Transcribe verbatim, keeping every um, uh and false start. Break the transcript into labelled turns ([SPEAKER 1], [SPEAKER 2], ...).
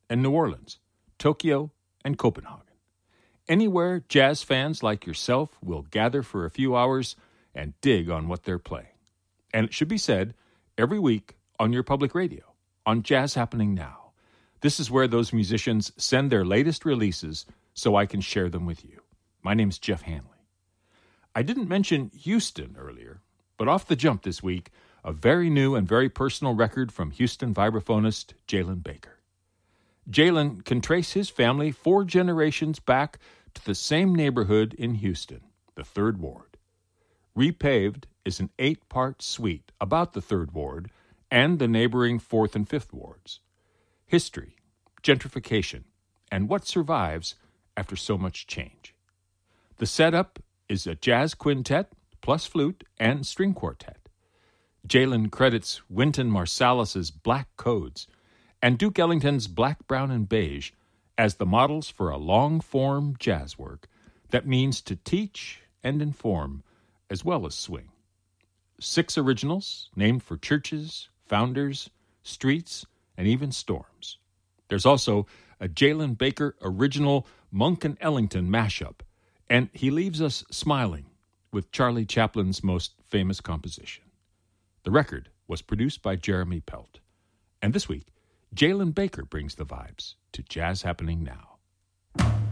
[SPEAKER 1] and New Orleans, Tokyo and Copenhagen. Anywhere jazz fans like yourself will gather for a few hours and dig on what they're playing. And it should be said, every week on your public radio, on Jazz Happening Now. This is where those musicians send their latest releases so I can share them with you. My name's Jeff Hanley. I didn't mention Houston earlier, but off the jump this week, a very new and very personal record from Houston vibraphonist Jalen Baker. Jalen can trace his family four generations back to the same neighborhood in Houston, the Third Ward. Repaved is an eight-part suite about the Third Ward and the neighboring Fourth and Fifth Wards. History, gentrification, and what survives after so much change. The setup is a jazz quintet plus flute and string quartet. Jalen credits Wynton Marsalis's Black Codes and Duke Ellington's Black, Brown, and Beige as the models for a long-form jazz work that means to teach and inform as well as swing. Six originals named for churches, founders, streets, and even storms. There's also a Jalen Baker original Monk and Ellington mashup, and he leaves us smiling with Charlie Chaplin's most famous composition. The record was produced by Jeremy Pelt. And this week, Jalen Baker brings the vibes to Jazz Happening Now.